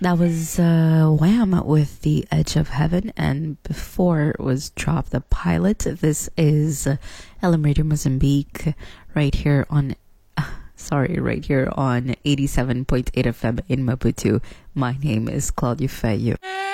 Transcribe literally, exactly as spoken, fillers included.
That was uh, Wham with The Edge of Heaven, and before was Drop the Pilot. This is uh, L M Radio Mozambique, right here on, uh, sorry, right here on eighty-seven point eight F M in Maputo. My name is Claudia Feio.